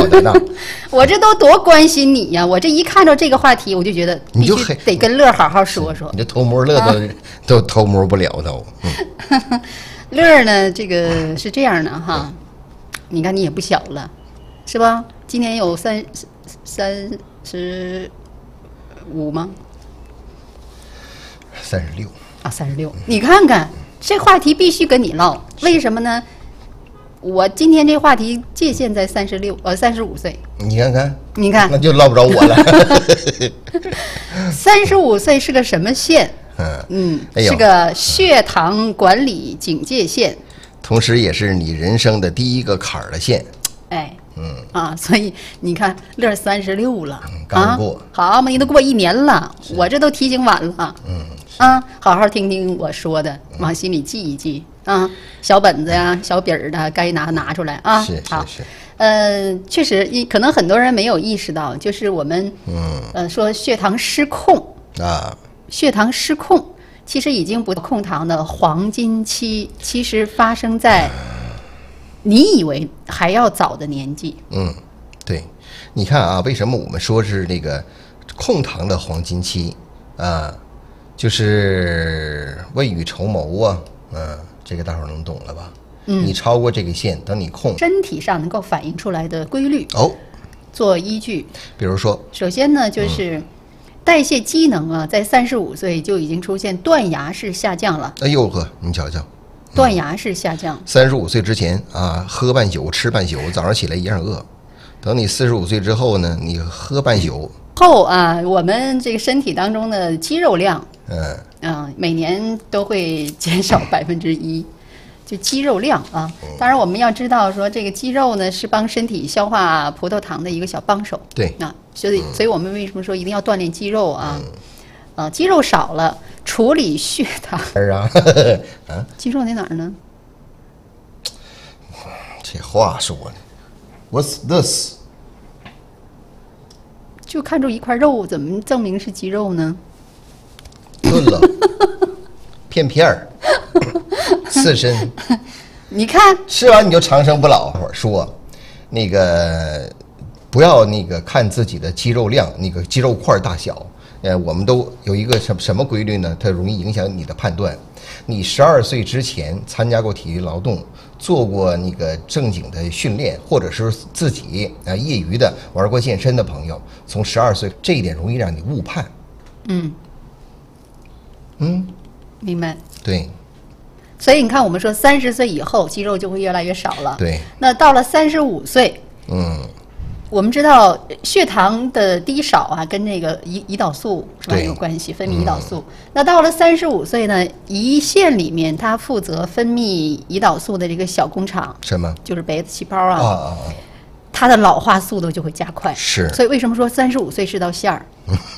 的呢。 我这都多关心你呀！我这一看到这个话题，我就觉得必须得跟乐好好说说。 你这偷摸乐都偷摸不了都。 乐呢，这个是这样的哈，你看你也不小了，是吧？今年有35吗 ？36 啊，36。你看看这话题必须跟你唠，为什么呢？我今天这话题界限在35岁。 你看看， 你看， 那就捞不着我了。 35岁是个什么线？是个血糖管理警戒线， 同时也是你人生的第一个坎儿的线。 哎，所以你看，乐36了， 刚过， 好嘛，你都过1年了，我这都提醒晚了，好好听听我说的，往心里记一记啊，小本子呀、小笔儿的，该拿出来啊。 好。 确实，可能很多人没有意识到，就是我们说血糖失控啊。血糖失控其实已经不控糖的黄金期，其实发生在你以为还要早的年纪。 对，你看啊，为什么我们说是那个控糖的黄金期啊？就是未雨绸缪啊，这个大伙儿能懂了吧？你超过这个线，等你控身体上能够反映出来的规律做依据。 比如说， 首先呢，就是代谢机能啊，在35岁就已经出现断崖式下降了。 哎呦呵，你瞧瞧， 断崖式下降。 35岁之前啊，喝半宿吃半宿，早上起来一样饿。等你45岁之后呢，你喝半宿后啊，我们这个身体当中的肌肉量，每年都会减少1%。就肌肉量啊，当然我们要知道说，这个肌肉呢是帮身体消化葡萄糖的一个小帮手。 对所以我们为什么说一定要锻炼肌肉啊？肌肉少了，处理血糖肌肉在哪儿呢？ 这话说的 ，What's this？ 就看出一块肉，怎么证明是肌肉呢？ 炖了，片儿。刺身， 你看吃完你就长生不老。说，那个不要那个看自己的肌肉量，那个肌肉块大小。我们都有一个什么规律呢？它容易影响你的判断。你12岁之前参加过体力劳动，做过那个正经的训练，或者是自己业余的玩过健身的朋友，从12岁这一点容易让你误判。 明白。 对。 所以你看，我们说30岁以后肌肉就会越来越少了。 对。 那到了35岁，我们知道血糖的低少啊，跟那个胰岛素是吧有关系，分泌胰岛素。那到了35岁呢，胰腺里面它负责分泌胰岛素的这个小工厂， 什么？ 就是贝塔细胞啊。它的老化速度就会加快。 是。 所以为什么说35岁是道线儿？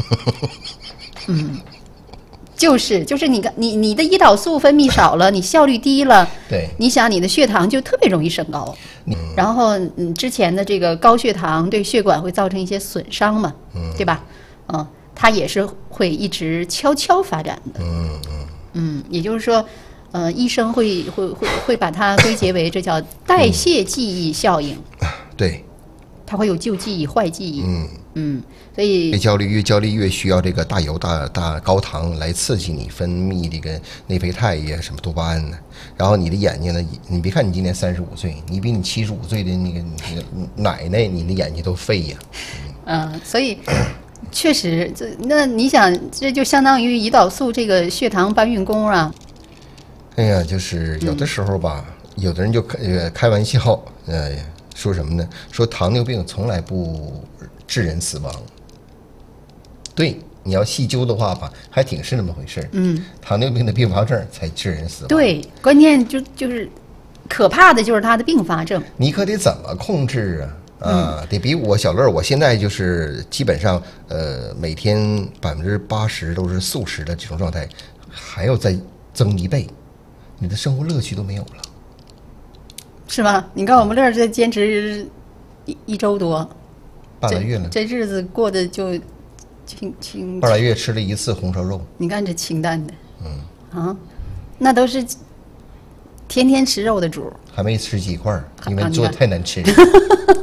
就是你的胰岛素分泌少了，你效率低了， 对， 你想你的血糖就特别容易升高，然后之前的这个高血糖对血管会造成一些损伤嘛，对吧？它也是会一直悄悄发展的，也就是说，医生会把它归结为这叫代谢记忆效应， 对， 它会有旧记忆、坏记忆，所以越焦虑越需要这个大油大高糖来刺激你分泌这个内啡肽呀，什么多巴胺呢？然后你的眼睛呢，你别看你今年35岁，你比你75岁的那个奶奶，你的眼睛都废呀。 所以确实，那你想，这就相当于胰岛素这个血糖搬运工啊。 哎呀，就是有的时候吧，有的人就开玩笑，说什么呢？说糖尿病从来不致人死亡。对，你要细究的话吧，还挺是那么回事。糖尿病的并发症才致人死亡。 对，关键就是可怕的就是它的并发症。 你可得怎么控制啊？得比我小乐，我现在就是基本上每天80%都是素食的这种状态，还要再增1倍，你的生活乐趣都没有了， 是吧？你看我们乐这坚持一周多， 半个月了， 这日子过得就清半个月吃了1次红烧肉， 你看这清淡的，那都是天天吃肉的主， 还没吃几块，因为做太难吃。